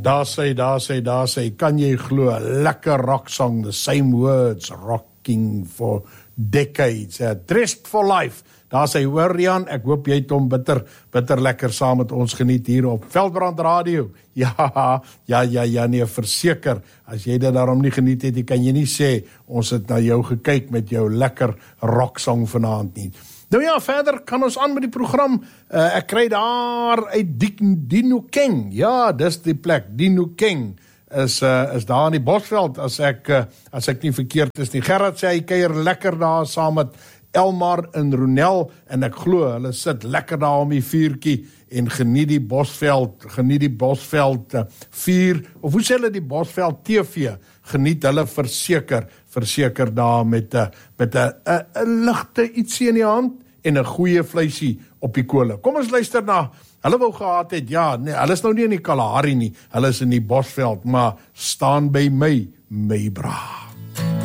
Daar sê, kan jy glo, lekker rock song, the same words, rocking for decades, dressed for life. Daar sê, hoor Rian, ek hoop jy het hom bitter lekker saam met ons geniet hier op Veldbrand Radio. Ja, nee, verseker, as jy dit daarom nie geniet het, kan jy nie sê, ons het na jou gekyk met jou lekker rock song vanaand nie. Nou ja, verder kan ons aan met die program. Ek kry daar uit Dinokeng. Ja, dis die plek. Dinokeng is daar in die Bosveld, as ek nie verkeerd is nie. Gerard sê, hy kuier lekker daar saam met Elmar en Ronel, en ek glo, hulle sit lekker daar om die vuurtjie en geniet die Bosveld vuur, of hoe sê hulle die Bosveld TV, geniet hulle verseker daar met 'n ligte ietsie in die hand en 'n goeie vleisie op die kole. Kom ons luister na, hulle wou gehad het, ja, nee, hulle is nou nie in die Kalahari nie, hulle is in die Bosveld, maar staan by my bra.